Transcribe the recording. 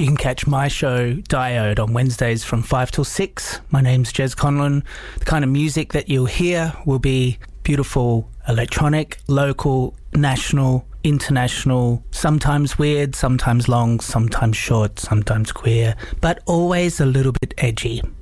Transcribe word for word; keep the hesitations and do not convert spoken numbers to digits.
You can catch my show, Diode, on Wednesdays from five till six. My name's Jez Conlon. The kind of music that you'll hear will be beautiful electronic, local, national, international, sometimes weird, sometimes long, sometimes short, sometimes queer, but always a little bit edgy.